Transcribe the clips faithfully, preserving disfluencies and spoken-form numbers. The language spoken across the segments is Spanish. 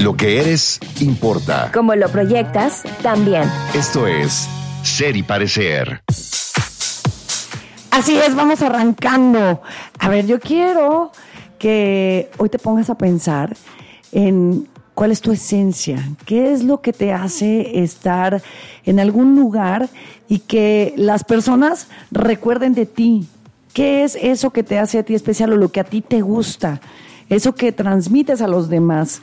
Lo que eres importa. Como lo proyectas, también. Esto es Ser y Parecer. Así es, vamos arrancando. A ver, yo quiero que hoy te pongas a pensar en cuál es tu esencia, qué es lo que te hace estar en algún lugar y que las personas recuerden de ti. ¿Qué es eso que te hace a ti especial o lo que a ti te gusta? Eso que transmites a los demás.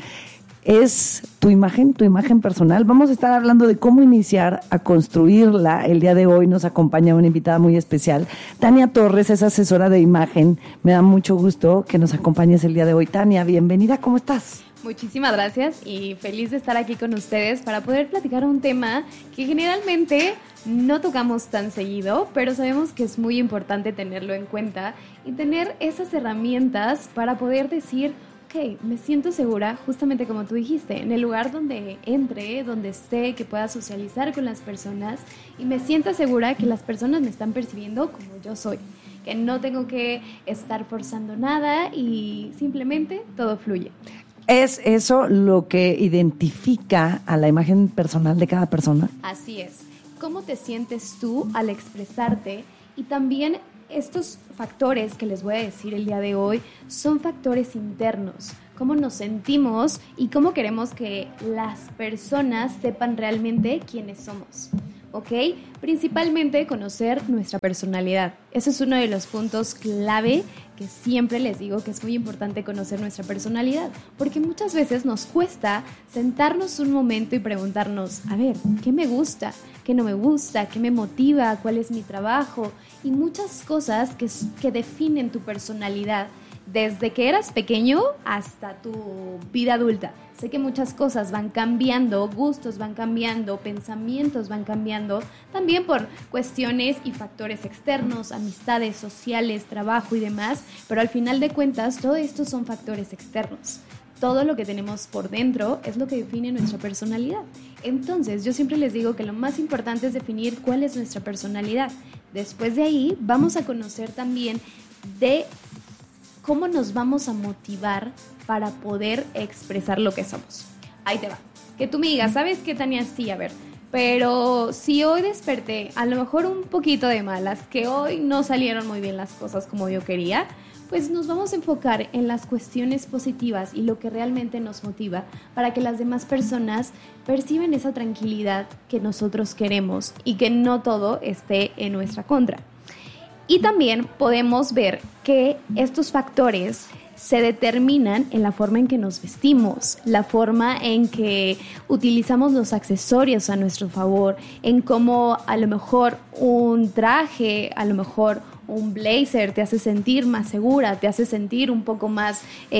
Es tu imagen, tu imagen personal. Vamos a estar hablando de cómo iniciar a construirla. El día de hoy nos acompaña una invitada muy especial. Tania Torres es asesora de imagen. Me da mucho gusto que nos acompañes el día de hoy. Tania, bienvenida, ¿cómo estás? Muchísimas gracias y feliz de estar aquí con ustedes para poder platicar un tema que generalmente no tocamos tan seguido, pero sabemos que es muy importante tenerlo en cuenta y tener esas herramientas para poder decir, ok, me siento segura, justamente como tú dijiste, en el lugar donde entre, donde esté, que pueda socializar con las personas y me sienta segura que las personas me están percibiendo como yo soy, que no tengo que estar forzando nada y simplemente todo fluye. ¿Es eso lo que identifica a la imagen personal de cada persona? Así es. ¿Cómo te sientes tú al expresarte? Y también estos factores que les voy a decir el día de hoy son factores internos. Cómo nos sentimos y cómo queremos que las personas sepan realmente quiénes somos. ¿Ok? Principalmente conocer nuestra personalidad. Ese es uno de los puntos clave que siempre les digo que es muy importante conocer nuestra personalidad, porque muchas veces nos cuesta sentarnos un momento y preguntarnos, a ver, ¿qué me gusta? ¿Qué no me gusta? ¿Qué me motiva? ¿Cuál es mi trabajo? Y muchas cosas que, que definen tu personalidad desde que eras pequeño hasta tu vida adulta. Sé que muchas cosas van cambiando, gustos van cambiando, pensamientos van cambiando, también por cuestiones y factores externos, amistades, sociales, trabajo y demás, pero al final de cuentas todo esto son factores externos. Todo lo que tenemos por dentro es lo que define nuestra personalidad. Entonces, yo siempre les digo que lo más importante es definir cuál es nuestra personalidad. Después de ahí, vamos a conocer también de cómo nos vamos a motivar para poder expresar lo que somos. Ahí te va. Que tú me digas, ¿sabes qué, Tania? Sí, a ver, pero si hoy desperté a lo mejor un poquito de malas, que hoy no salieron muy bien las cosas como yo quería, pues nos vamos a enfocar en las cuestiones positivas y lo que realmente nos motiva para que las demás personas perciban esa tranquilidad que nosotros queremos y que no todo esté en nuestra contra. Y también podemos ver que estos factores se determinan en la forma en que nos vestimos, la forma en que utilizamos los accesorios a nuestro favor, en cómo a lo mejor un traje, a lo mejor un blazer te hace sentir más segura, te hace sentir un poco más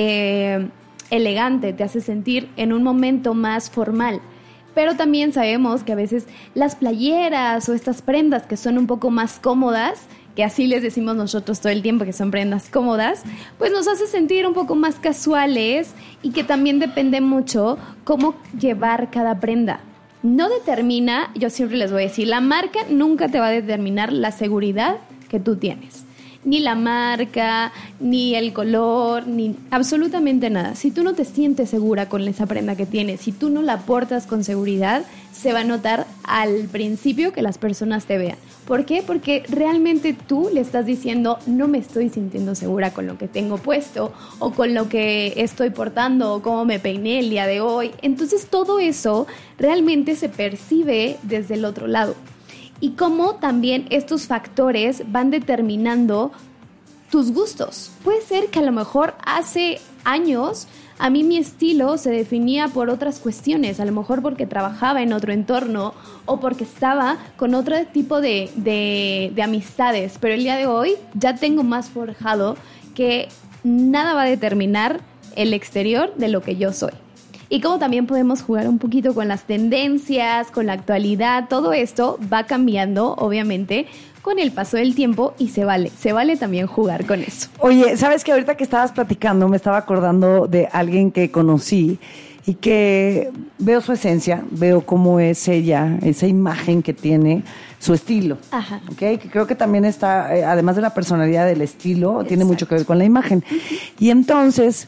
eh, elegante, te hace sentir en un momento más formal. Pero también sabemos que a veces las playeras o estas prendas que son un poco más cómodas, que así les decimos nosotros todo el tiempo que son prendas cómodas, pues nos hace sentir un poco más casuales y que también depende mucho cómo llevar cada prenda. No determina, yo siempre les voy a decir, la marca nunca te va a determinar la seguridad que tú tienes. Ni la marca, ni el color, ni absolutamente nada. Si tú no te sientes segura con esa prenda que tienes, si tú no la portas con seguridad, se va a notar al principio que las personas te vean. ¿Por qué? Porque realmente tú le estás diciendo, no me estoy sintiendo segura con lo que tengo puesto, o con lo que estoy portando, o cómo me peiné el día de hoy. Entonces todo eso realmente se percibe desde el otro lado. Y cómo también estos factores van determinando tus gustos. Puede ser que a lo mejor hace años a mí mi estilo se definía por otras cuestiones, a lo mejor porque trabajaba en otro entorno o porque estaba con otro tipo de, de, de amistades, pero el día de hoy ya tengo más forjado que nada va a determinar el exterior de lo que yo soy. Y cómo también podemos jugar un poquito con las tendencias, con la actualidad, todo esto va cambiando, obviamente, con el paso del tiempo y se vale, se vale también jugar con eso. Oye, ¿sabes que ahorita que estabas platicando me estaba acordando de alguien que conocí y que veo su esencia, veo cómo es ella, esa imagen que tiene, su estilo? Ajá. ¿Okay? Que creo que también está, eh, además de la personalidad del estilo, Exacto. tiene mucho que ver con la imagen. Y entonces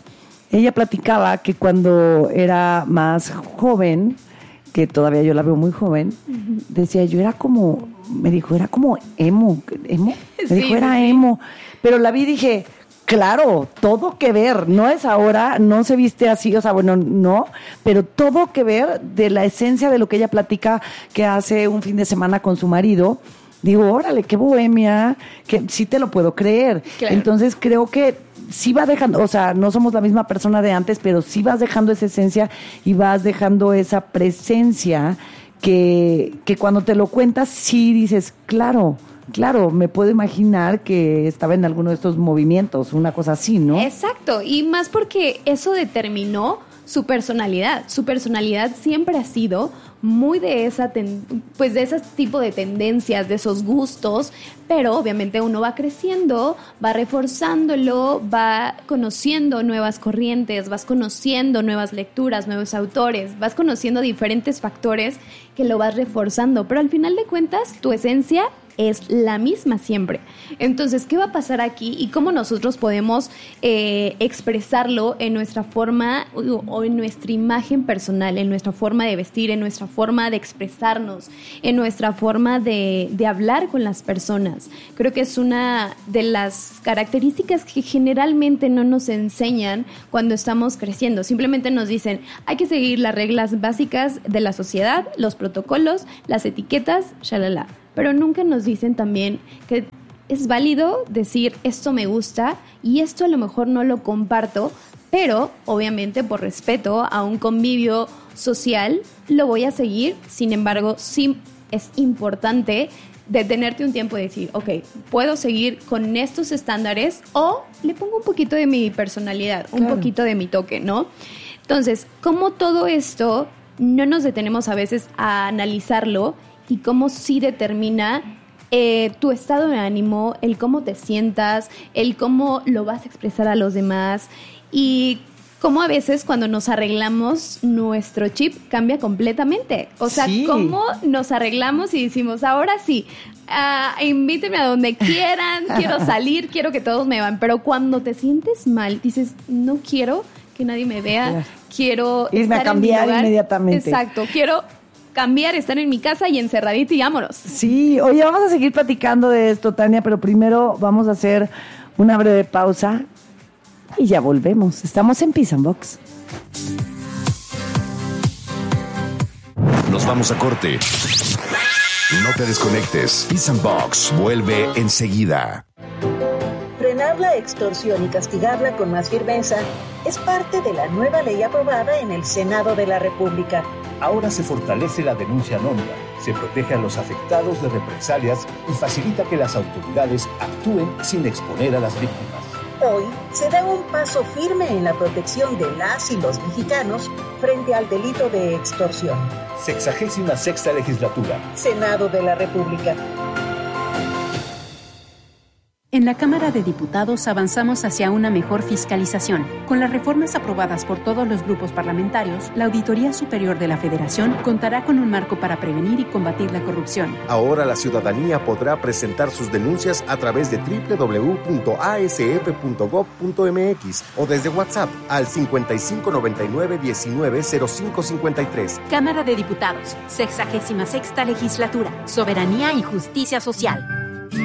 ella platicaba que cuando era más joven, que todavía yo la veo muy joven, uh-huh. decía, yo era como, me dijo, era como emo, emo, me sí, dijo, era sí. emo, pero la vi y dije, claro, todo que ver, no es ahora, no se viste así, o sea, bueno, no, pero todo que ver de la esencia de lo que ella platica que hace un fin de semana con su marido. Digo, órale, qué bohemia, que sí te lo puedo creer. Claro. Entonces creo que sí va dejando, o sea, no somos la misma persona de antes, pero sí vas dejando esa esencia y vas dejando esa presencia que, que cuando te lo cuentas sí dices, claro, claro, me puedo imaginar que estaba en alguno de estos movimientos, una cosa así, ¿no? Exacto, y más porque eso determinó su personalidad. Su personalidad siempre ha sido muy de esa ten, pues de ese tipo de tendencias, de esos gustos, pero obviamente uno va creciendo, va reforzándolo, va conociendo nuevas corrientes, vas conociendo nuevas lecturas, nuevos autores, vas conociendo diferentes factores que lo vas reforzando, pero al final de cuentas tu esencia es la misma siempre. Entonces, ¿qué va a pasar aquí y cómo nosotros podemos eh, expresarlo en nuestra forma o, o en nuestra imagen personal, en nuestra forma de vestir, en nuestra forma de expresarnos, en nuestra forma de, de hablar con las personas? Creo que es una de las características que generalmente no nos enseñan cuando estamos creciendo. Simplemente nos dicen, hay que seguir las reglas básicas de la sociedad, los protocolos, las etiquetas, shalala. Pero nunca nos dicen también que es válido decir esto me gusta y esto a lo mejor no lo comparto, pero obviamente por respeto a un convivio social lo voy a seguir. Sin embargo, sí es importante detenerte un tiempo y decir, ok, puedo seguir con estos estándares o le pongo un poquito de mi personalidad, un claro. poquito de mi toque, ¿no? Entonces, ¿cómo todo esto no nos detenemos a veces a analizarlo? Y cómo sí determina eh, tu estado de ánimo, el cómo te sientas, el cómo lo vas a expresar a los demás y cómo a veces cuando nos arreglamos nuestro chip cambia completamente. O sea, sí. cómo nos arreglamos y decimos, ahora sí, uh, invítenme a donde quieran, quiero salir, quiero que todos me van. Pero cuando te sientes mal, dices, no quiero que nadie me vea, claro. quiero irme estar a cambiar en mi lugar. Inmediatamente. Exacto, quiero cambiar, estar en mi casa y encerradita y vámonos. Sí, oye, vamos a seguir platicando de esto, Tania, pero primero vamos a hacer una breve pausa y ya volvemos. Estamos en Peace and Box. Nos vamos a corte. No te desconectes. Peace and Box vuelve enseguida. Frenar la extorsión y castigarla con más firmeza es parte de la nueva ley aprobada en el Senado de la República. Ahora se fortalece la denuncia anónima, se protege a los afectados de represalias y facilita que las autoridades actúen sin exponer a las víctimas. Hoy se da un paso firme en la protección de las y los mexicanos frente al delito de extorsión. Sexagésima sexta legislatura. Senado de la República. En la Cámara de Diputados avanzamos hacia una mejor fiscalización. Con las reformas aprobadas por todos los grupos parlamentarios, la Auditoría Superior de la Federación contará con un marco para prevenir y combatir la corrupción. Ahora la ciudadanía podrá presentar sus denuncias a través de doble u doble u doble u punto a s f punto gob punto m x o desde WhatsApp al cincuenta y cinco noventa y nueve diecinueve cero cinco cincuenta y tres. Cámara de Diputados, sexagésima sexta legislatura, soberanía y justicia social.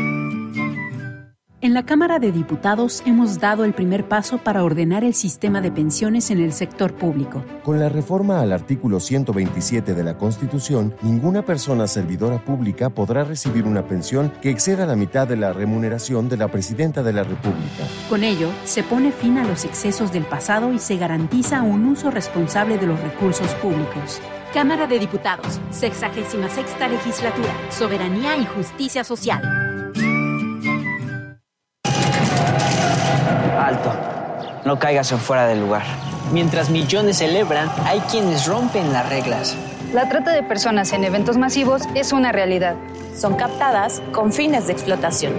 En la Cámara de Diputados hemos dado el primer paso para ordenar el sistema de pensiones en el sector público. Con la reforma al artículo ciento veintisiete de la Constitución, ninguna persona servidora pública podrá recibir una pensión que exceda la mitad de la remuneración de la Presidenta de la República. Con ello, se pone fin a los excesos del pasado y se garantiza un uso responsable de los recursos públicos. Cámara de Diputados, sexagésima sexta legislatura, soberanía y justicia social. Alto, no caigas en fuera del lugar. Mientras millones celebran, hay quienes rompen las reglas. La trata de personas en eventos masivos es una realidad. Son captadas con fines de explotación.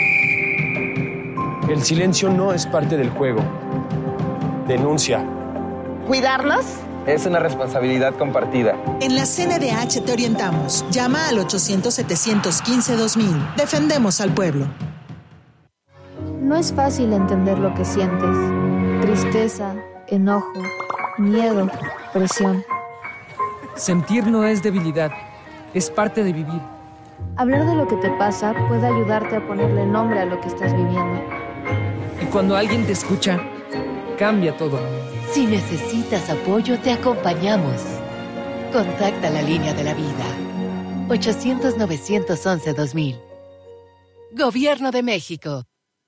El silencio no es parte del juego. Denuncia. ¿Cuidarnos? Es una responsabilidad compartida. En la C N D H te orientamos. Llama al ochocientos setecientos quince dos mil. Defendemos al pueblo. No es fácil entender lo que sientes. Tristeza, enojo, miedo, presión. Sentir no es debilidad, es parte de vivir. Hablar de lo que te pasa puede ayudarte a ponerle nombre a lo que estás viviendo. Y cuando alguien te escucha, cambia todo. Si necesitas apoyo, te acompañamos. Contacta la línea de la vida. ochocientos, novecientos once, dos mil. Gobierno de México.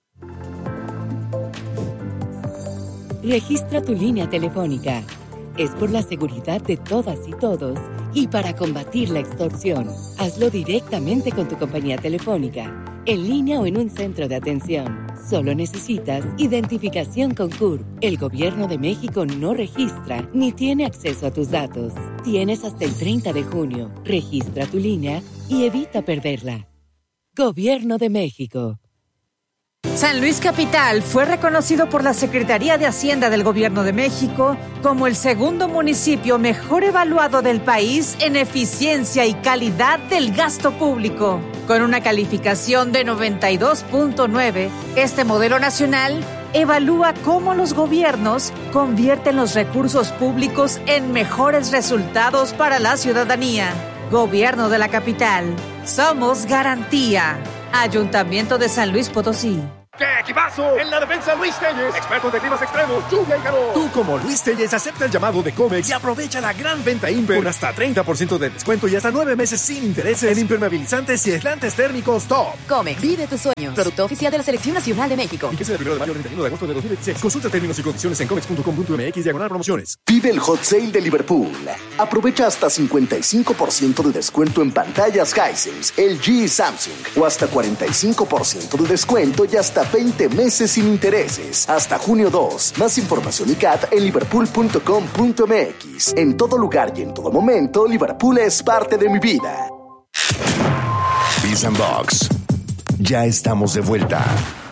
Registra tu línea telefónica. Es por la seguridad de todas y todos y para combatir la extorsión. Hazlo directamente con tu compañía telefónica, en línea o en un centro de atención. Solo necesitas identificación con C U R P. El Gobierno de México no registra ni tiene acceso a tus datos. Tienes hasta el treinta de junio. Registra tu línea y evita perderla. Gobierno de México. San Luis Capital fue reconocido por la Secretaría de Hacienda del Gobierno de México como el segundo municipio mejor evaluado del país en eficiencia y calidad del gasto público. Con una calificación de noventa y dos punto nueve, este modelo nacional evalúa cómo los gobiernos convierten los recursos públicos en mejores resultados para la ciudadanía. Gobierno de la Capital. Somos garantía. Ayuntamiento de San Luis Potosí. ¡Qué equipazo! En la defensa, Luis Telles, experto de climas extremos, lluvia y calor. Tú, como Luis Telles, acepta el llamado de Comex y aprovecha la gran venta Imper con hasta treinta por ciento de descuento y hasta nueve meses sin intereses en impermeabilizantes y aislantes térmicos Top. Comex, vive tus sueños. Producto oficial de la Selección Nacional de México. Vigencia del primero de mayo al treinta y uno de agosto de dos mil veintiséis. Consulta términos y condiciones en comex punto com punto m x diagonal promociones. Vive el Hot Sale de Liverpool. Aprovecha hasta cincuenta y cinco por ciento de descuento en pantallas Hisense, L G y Samsung. O hasta cuarenta y cinco por ciento de descuento y hasta veinte meses sin intereses. Hasta junio dos. Más información y C A T en liverpool punto com punto m x. En todo lugar y en todo momento, Liverpool es parte de mi vida. Biz and Box. Ya estamos de vuelta.